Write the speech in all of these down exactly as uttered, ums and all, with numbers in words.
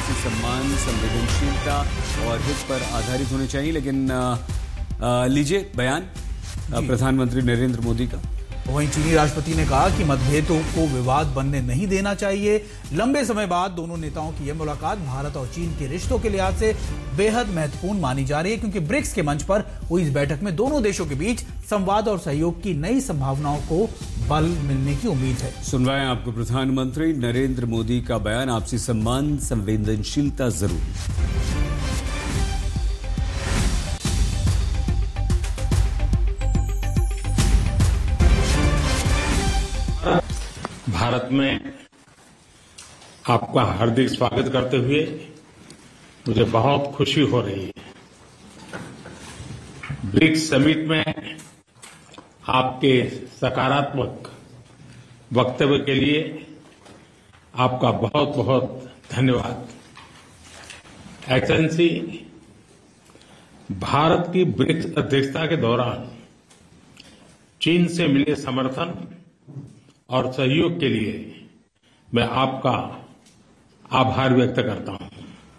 आपसी सम्मान, संवेदनशीलता और हित पर आधारित होने चाहिए। लेकिन लीजिए बयान प्रधानमंत्री नरेंद्र मोदी का। वहीं चीनी राष्ट्रपति ने कहा कि मतभेदों को विवाद बनने नहीं देना चाहिए। लंबे समय बाद दोनों नेताओं की यह मुलाकात भारत और चीन के रिश्तों के लिहाज से बेहद महत्वपूर्ण मानी जा रही है, क्योंकि ब्रिक्स के मंच पर हुई इस बैठक में दोनों देशों के बीच संवाद और सहयोग की नई संभावनाओं को बल मिलने की उम्मीद है। सुन रहे हैं आपको प्रधानमंत्री नरेंद्र मोदी का बयान, आपसी सम्मान, संवेदनशीलता जरूरी। भारत में आपका हार्दिक स्वागत करते हुए मुझे बहुत खुशी हो रही है। ब्रिक्स समिट में आपके सकारात्मक वक्तव्य के लिए आपका बहुत बहुत धन्यवाद। एक्सेलेंसी, भारत की ब्रिक्स अध्यक्षता के दौरान चीन से मिले समर्थन और सहयोग के लिए मैं आपका आभार व्यक्त करता हूं।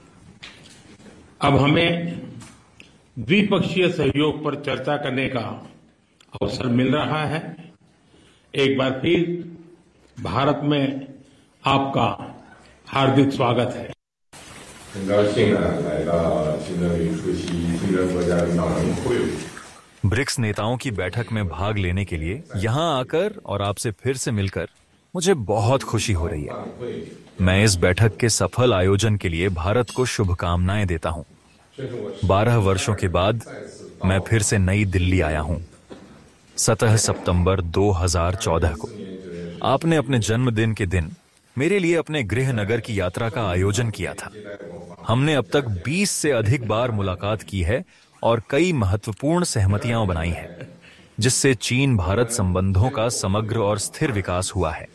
अब हमें द्विपक्षीय सहयोग पर चर्चा करने का अवसर मिल रहा है। एक बार फिर भारत में आपका हार्दिक स्वागत है। ब्रिक्स नेताओं की बैठक में भाग लेने के लिए यहां आकर और आपसे फिर से मिलकर मुझे बहुत खुशी हो रही है। मैं इस बैठक के सफल आयोजन के लिए भारत को शुभकामनाएं देता हूं। बारह वर्षों के बाद मैं फिर से नई दिल्ली आया हूं। सत्रह सितंबर दो हज़ार चौदह को आपने अपने जन्मदिन के दिन मेरे लिए अपने गृह नगर की यात्रा का आयोजन किया था। हमने अब तक बीस से अधिक बार मुलाकात की है और कई महत्वपूर्ण सहमतियां बनाई हैं, जिससे चीन भारत संबंधों का समग्र और स्थिर विकास हुआ है।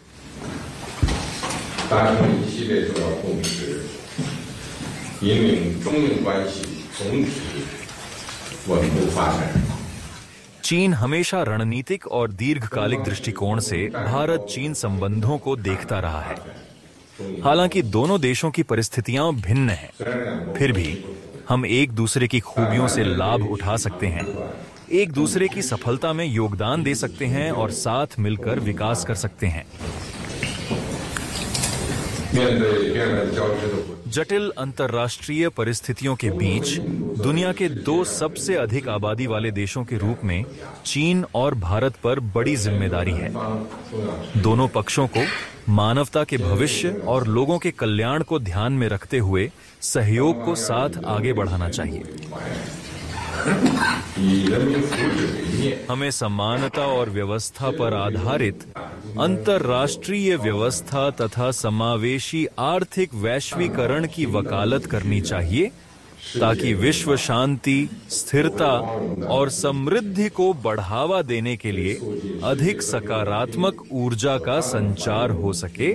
चीन हमेशा रणनीतिक और दीर्घकालिक दृष्टिकोण से भारत चीन संबंधों को देखता रहा है। हालांकि दोनों देशों की परिस्थितियां भिन्न हैं, फिर भी हम एक दूसरे की खूबियों से लाभ उठा सकते हैं, एक दूसरे की सफलता में योगदान दे सकते हैं और साथ मिलकर विकास कर सकते हैं। जटिल अंतर्राष्ट्रीय परिस्थितियों के बीच दुनिया के दो सबसे अधिक आबादी वाले देशों के रूप में चीन और भारत पर बड़ी जिम्मेदारी है। दोनों पक्षों को मानवता के भविष्य और लोगों के कल्याण को ध्यान में रखते हुए सहयोग को साथ आगे बढ़ाना चाहिए। हमें समानता और व्यवस्था पर आधारित अंतर्राष्ट्रीय व्यवस्था तथा समावेशी आर्थिक वैश्वीकरण की वकालत करनी चाहिए, ताकि विश्व शांति, स्थिरता और समृद्धि को बढ़ावा देने के लिए अधिक सकारात्मक ऊर्जा का संचार हो सके।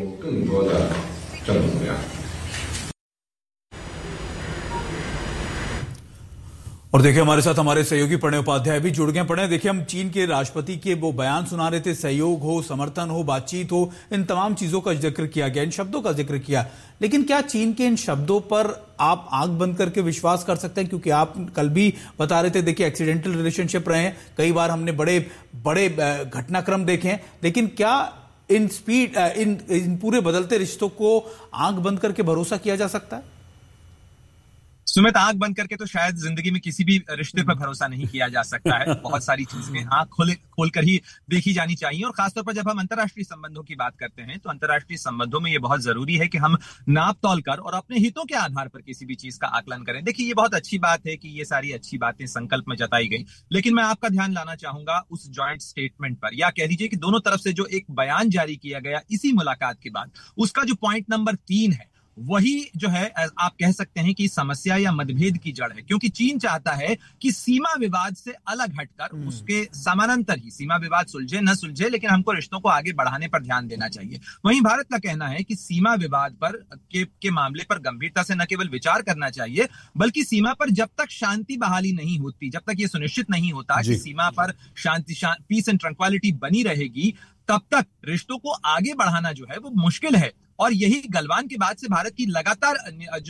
और देखिए हमारे साथ हमारे सहयोगी प्रणय उपाध्याय भी जुड़ गए। प्रणय, देखिए हम चीन के राष्ट्रपति के वो बयान सुना रहे थे, सहयोग हो, समर्थन हो, बातचीत हो, इन तमाम चीजों का जिक्र किया गया, इन शब्दों का जिक्र किया। लेकिन क्या चीन के इन शब्दों पर आप आंख बंद करके विश्वास कर सकते हैं? क्योंकि आप कल भी बता रहे थे, देखिए एक्सीडेंटल रिलेशनशिप रहे हैं, कई बार हमने बड़े बड़े घटनाक्रम देखे हैं, लेकिन क्या इन स्पीड इन, इन पूरे बदलते रिश्तों को आंख बंद करके भरोसा किया जा सकता है? सुमित, आंख बंद करके तो शायद जिंदगी में किसी भी रिश्ते पर भरोसा नहीं किया जा सकता है। बहुत सारी चीजें आंख खोल खोलकर ही देखी जानी चाहिए। और खासतौर पर जब हम अंतर्राष्ट्रीय संबंधों की बात करते हैं तो अंतर्राष्ट्रीय संबंधों में ये बहुत जरूरी है कि हम नाप तौल कर और अपने हितों के आधार पर किसी भी चीज का आकलन करें। देखिए, ये बहुत अच्छी बात है कि ये सारी अच्छी बातें संकल्प में जताई गई, लेकिन मैं आपका ध्यान लाना चाहूंगा उस जॉइंट स्टेटमेंट पर, या कह लीजिए कि दोनों तरफ से जो एक बयान जारी किया गया इसी मुलाकात के बाद, उसका जो पॉइंट नंबर तीन है वही जो है आप कह सकते हैं कि समस्या या मतभेद की जड़ है। क्योंकि चीन चाहता है कि सीमा विवाद से अलग हटकर उसके समानांतर ही सीमा विवाद सुलझे न सुलझे, लेकिन हमको रिश्तों को आगे बढ़ाने पर ध्यान देना चाहिए। वहीं भारत का कहना है कि सीमा विवाद पर के, के मामले पर गंभीरता से न केवल विचार करना चाहिए, बल्कि सीमा पर जब तक शांति बहाली नहीं होती, जब तक ये सुनिश्चित नहीं होता कि सीमा पर शांति पीस एंड ट्रैंक्विलिटी बनी रहेगी, तब तक रिश्तों को आगे बढ़ाना जो है वो मुश्किल है। और यही गलवान के बाद से भारत की लगातार जो